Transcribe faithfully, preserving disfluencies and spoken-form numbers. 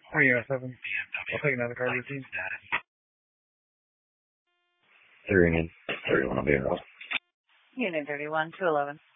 Three unit seven. I'll take another card routine. Three unit thirty-one will be around. Unit thirty-one, two eleven.